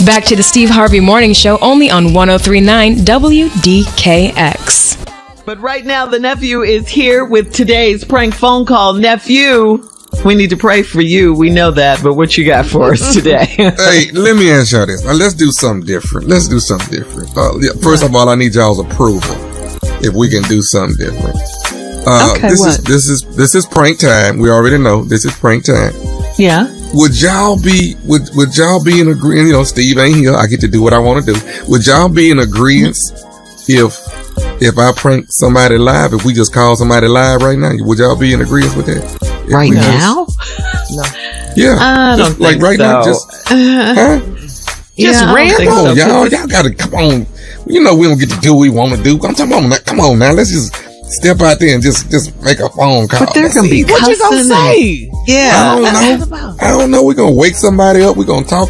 Back to the Steve Harvey Morning Show, only on 103.9 WDKX. But right now, the nephew is here with today's prank phone call. Nephew, we need to pray for you. We know that, but what you got for us today? Hey, let me ask y'all this. Now, let's do something different. First of all, I need y'all's approval if we can do something different. This is prank time. We already know this is prank time. Yeah. Would y'all be in agreement? You know, Steve ain't here. I get to do what I want to do. Would y'all be in agreement if I prank somebody live? If we just call somebody live right now, would y'all be in agreement with that? Right now? No. Yeah. I don't think right so. now, Just random. Come on, y'all gotta come on. You know we don't get to do what we want to do. I'm talking about, come on now. Let's just step out there and just make a phone call. But they're gonna be what you gonna say? Yeah. I don't know. We're gonna wake somebody up. We're gonna talk